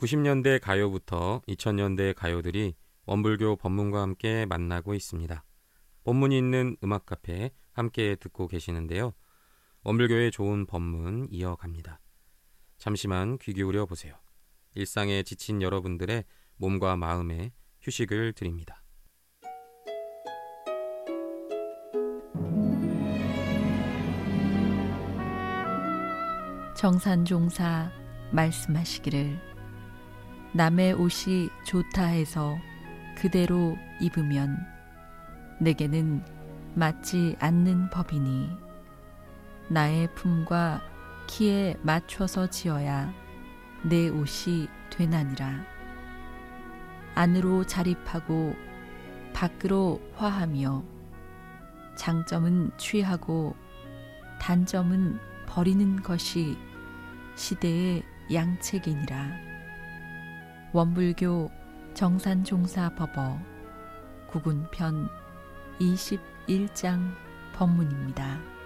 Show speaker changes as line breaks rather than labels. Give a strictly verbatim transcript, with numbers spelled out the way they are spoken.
구십 년대 가요부터 이천 년대 가요들이 원불교 법문과 함께 만나고 있습니다. 법문이 있는 음악 카페 함께 듣고 계시는데요. 원불교의 좋은 법문 이어갑니다. 잠시만 귀 기울여 보세요. 일상에 지친 여러분들의 몸과 마음에 휴식을 드립니다.
정산종사 말씀하시기를 남의 옷이 좋다 해서 그대로 입으면 내게는 맞지 않는 법이니 나의 품과 키에 맞춰서 지어야 내 옷이 되나니라. 안으로 자립하고 밖으로 화하며 장점은 취하고 단점은 버리는 것이 시대의 양책이니라. 원불교 정산종사법어 구군편 이십일 장 법문입니다.